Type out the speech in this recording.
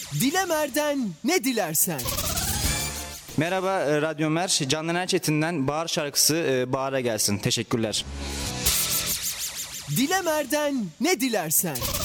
Dilemer'den ne dilersen. Merhaba Radyo Mer. Candan Erçetin'den Bahar şarkısı Bahar'a gelsin. Teşekkürler. Dilemer'den ne dilersen.